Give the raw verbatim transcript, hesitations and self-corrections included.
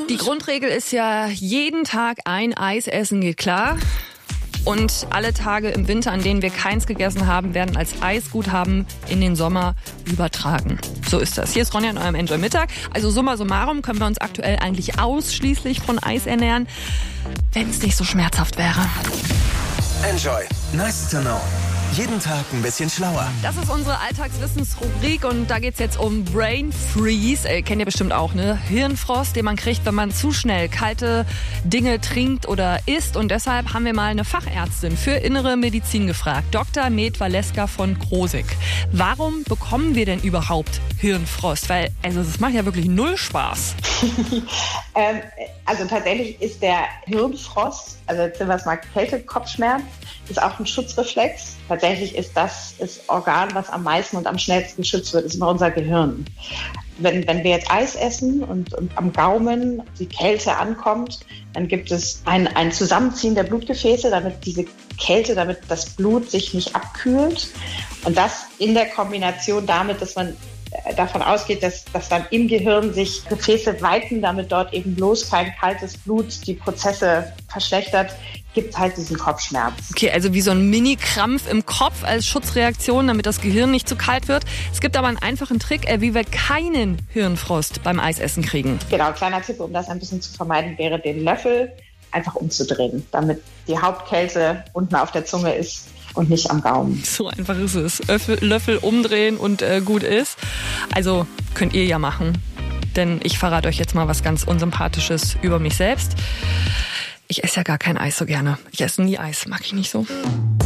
Die Grundregel ist ja, jeden Tag ein Eis essen geht klar. Und alle Tage im Winter, an denen wir keins gegessen haben, werden als Eisguthaben in den Sommer übertragen. So ist das. Hier ist Ronja in eurem Enjoy Mittag. Also summa summarum können wir uns aktuell eigentlich ausschließlich von Eis ernähren, wenn es nicht so schmerzhaft wäre. Enjoy. Nice to know. Jeden Tag ein bisschen schlauer. Das ist unsere Alltagswissensrubrik und da geht's jetzt um Brain Freeze. Äh, kennt ihr bestimmt auch, ne? Hirnfrost, den man kriegt, wenn man zu schnell kalte Dinge trinkt oder isst. Und deshalb haben wir mal eine Fachärztin für innere Medizin gefragt, Doktor Med Valeska von Krosigk. Warum bekommen wir denn überhaupt Hirnfrost? Weil, also das macht ja wirklich null Spaß. ähm, also tatsächlich ist der Hirnfrost, also jetzt sind wir es mal Kälte, Kopfschmerz, ist auch ein Schutzreflex. Tatsächlich ist das das Organ, was am meisten und am schnellsten geschützt wird, ist immer unser Gehirn. Wenn, wenn wir jetzt Eis essen und, und am Gaumen die Kälte ankommt, dann gibt es ein, ein Zusammenziehen der Blutgefäße, damit diese Kälte, damit das Blut sich nicht abkühlt. Und das in der Kombination damit, dass man davon ausgeht, dass, dass dann im Gehirn sich Gefäße weiten, damit dort eben bloß kein kaltes Blut die Prozesse verschlechtert, gibt halt diesen Kopfschmerz. Okay, also wie so ein Mini-Krampf im Kopf als Schutzreaktion, damit das Gehirn nicht zu kalt wird. Es gibt aber einen einfachen Trick, wie wir keinen Hirnfrost beim Eisessen kriegen. Genau, kleiner Tipp, um das ein bisschen zu vermeiden, wäre den Löffel einfach umzudrehen, damit die Hauptkälte unten auf der Zunge ist und nicht am Gaumen. So einfach ist es. Löffel, Löffel umdrehen und äh, gut ist. Also könnt ihr ja machen. Denn ich verrate euch jetzt mal was ganz Unsympathisches über mich selbst. Ich esse ja gar kein Eis so gerne. Ich esse nie Eis, mag ich nicht so.